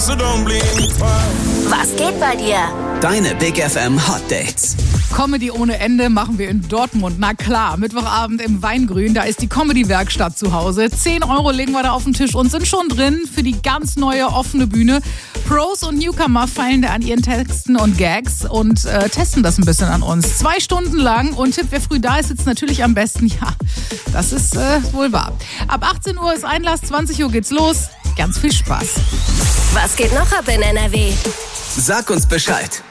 Was geht bei dir? Deine Big FM Hot Dates. Comedy ohne Ende machen wir in Dortmund. Na klar, Mittwochabend im Weingrün, da ist die Comedy-Werkstatt zu Hause. 10 € legen wir da auf den Tisch und sind schon drin für die ganz neue offene Bühne. Pros und Newcomer feilen da an ihren Texten und Gags und testen das ein bisschen an uns. 2 Stunden lang und Tipp, wer früh da ist, sitzt natürlich am besten. Ja, das ist wohl wahr. Ab 18 Uhr ist Einlass, 20 Uhr geht's los. Ganz viel Spaß. Was geht noch ab in NRW? Sag uns Bescheid.